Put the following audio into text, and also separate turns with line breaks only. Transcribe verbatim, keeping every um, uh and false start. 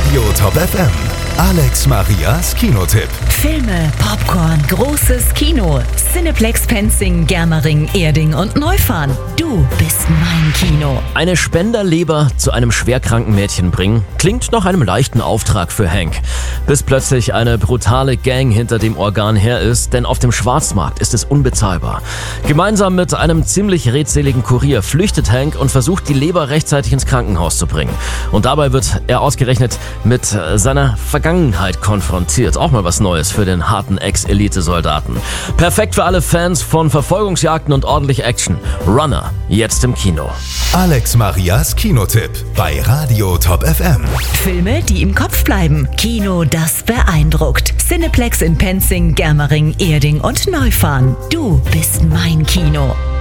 Radio Top F M. Alex Marias Kinotipp.
Filme, Popcorn, großes Kino. Cineplex Penzing, Germering, Erding und Neufahren. Du bist mein Kino.
Eine Spenderleber zu einem schwerkranken Mädchen bringen, klingt nach einem leichten Auftrag für Hank. Bis plötzlich eine brutale Gang hinter dem Organ her ist, denn auf dem Schwarzmarkt ist es unbezahlbar. Gemeinsam mit einem ziemlich redseligen Kurier flüchtet Hank und versucht, die Leber rechtzeitig ins Krankenhaus zu bringen. Und dabei wird er ausgerechnet mit seiner Vergangenheit konfrontiert. Auch mal was Neues für den harten Ex-Elite-Soldaten. Perfekt für alle Fans von Verfolgungsjagden und ordentlich Action. Runner, jetzt im Kino.
Alex Marias Kinotipp bei Radio Top F M.
Filme, die im Kopf bleiben. Kino, das beeindruckt. Cineplex in Penzing, Germering, Erding und Neufahren. Du bist mein Kino.